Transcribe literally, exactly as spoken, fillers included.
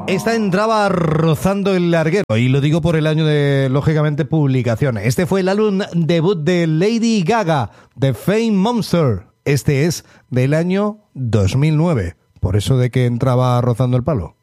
Esta entraba rozando el larguero, y lo digo por el año de, lógicamente, publicación. Este fue el álbum debut de Lady Gaga, The Fame Monster. Este es del año dos mil nueve, por eso de que entraba rozando el palo.